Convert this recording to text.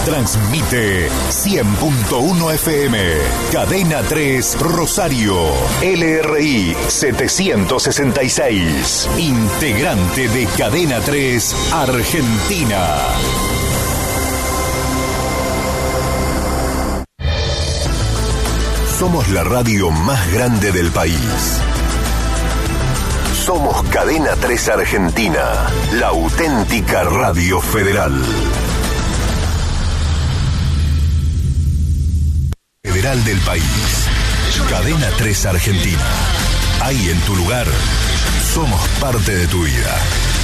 Transmite 100.1 FM. Cadena 3 Rosario. LRI 766. Integrante de Cadena 3 Argentina. Somos la radio más grande del país. Somos Cadena 3 Argentina, la auténtica radio federal. Federal del país. Cadena 3 Argentina. Ahí en tu lugar, somos parte de tu vida.